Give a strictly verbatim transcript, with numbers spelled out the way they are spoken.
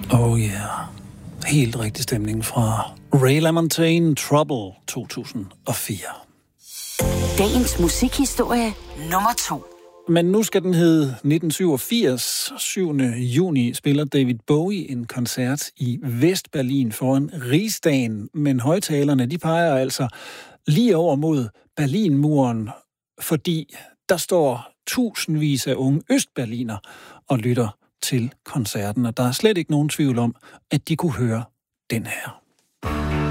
Oh yeah. Helt rigtig stemning fra Ray LaMontagne, Trouble to tusind og fire. Dagens musikhistorie nummer to. Men nu skal den hedde nitten syvogfirs. syvende juni spiller David Bowie en koncert i Vestberlin foran Rigsdagen. Men højtalerne, de peger altså lige over mod Berlinmuren, fordi der står tusindvis af unge østberliner og lytter til koncerten. Og der er slet ikke nogen tvivl om, at de kunne høre den her.